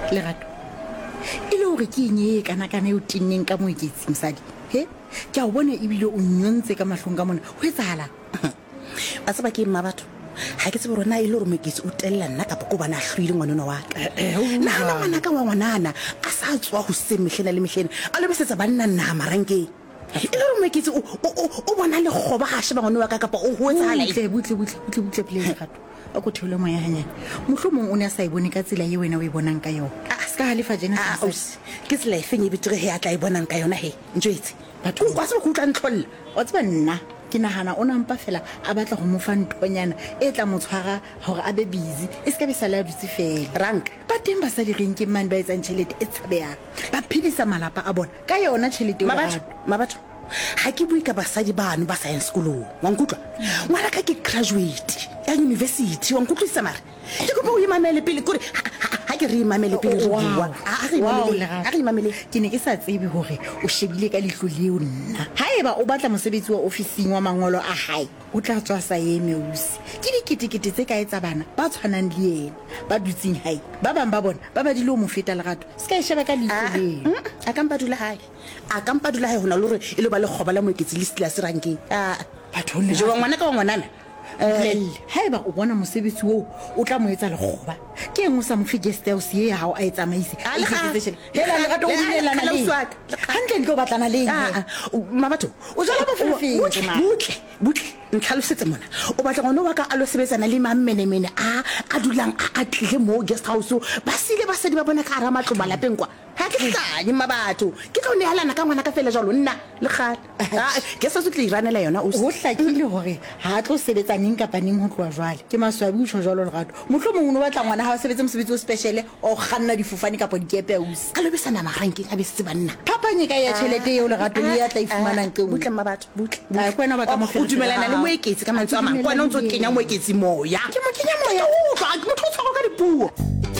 Lerato e le hore ke eng kana eo tinneng ka moeketsi mosadi he ke a o bona ebile o nyontse ka mahlong ka mona ho etsahala a tseba ke mma batho ha ke tsebe rona e le hore moeketsi o tella nna kapa ko bana hloile ngwanona wa ka nna ngwana ka wa ngwanana a sa tswa ho se mehlena le mehlena a le besetsa banna nna marankeng e le hore moeketsi o bona le khoba ha sheba ngwana wa ka kapa o ho etsahala butle Lerato a go theola moya hanyane mohlomong o ne a sa e bone ka tsela ye wena o e bonang ka yona ska halefa jena ke tsela e fenye betere he a tla e bonang ka yona he ntjwetse batho kwa se go tla ntlolla wa tseba nna ke nahana o nampa fela a batla go mo fa ntonyana e tla mo tshwara hore a be busy e ska be sala dutse fela rank ba teng ba sa di reng ke man ba etsang tšhelete e tshabeyang ba phedisa malapa a bona ka yona tšhelete mabatho ha ke bui ka basadi bano ba science schoolong wa nkutlwa ngwana ka ke graduate ya university wa nkutlwisa mara ke go bo imamele pele kore ha ke re imamele pele re bua a re imamele ke ne ke sa tsebe hore o shebile ka lihlo leo nna haeba o batla mosebetsi wa ofising wa mangolo a hae o tla tswa sa eme usi ke diketekete tse ka etsa bana ba tshwanang le yena ba dutsing hae ba bang ba bona ba dilo mo feta Lerato ska e sheba ka lihlo leo a kampa dula hae hona le hore e le ba le khoba la moeketsi le stila se rankeng batho le jo ngwana ka ngwanana haeba o bona mosebetsi wo o tla mo etsa lekgoba ke eng o sa mo fe guest house ye ya hao a etsamaise hela Lerato o dinelana le hantle ntlo batlana le mabatho o jala butle ntlhalosetse mona o batla ngwana wa ka a lo sebetsana le mammenemene a dulang a tlile mo guest house ba sile ba sedi ba bona ka ara matlo malapeng kwa ha ke tlanye mabatho ke tlo nehalana ka ngwana ka fela jalo nna le gata guest house tle iranela yona o ho hlakile hore ha tlo sebetsa ning kapa ning ho tloa jwale ke maswabi o jwalo Lerato mohlomong o batla ngwana ha o sebetsa mosebetsi o special o kganna difofane kapa dikepe usi a lo besana magankeng a besetse banna phapanye ka ya tšhelete eo Lerato le ya tla ifumanang ke butle mabatho butle kwena ba ka mo o dumelana le moeketsi ka mantswe a mang kwana o ntse o kenya moeketsi moya ke mo kenya moya o tla ke motho o tshwara ka dipuo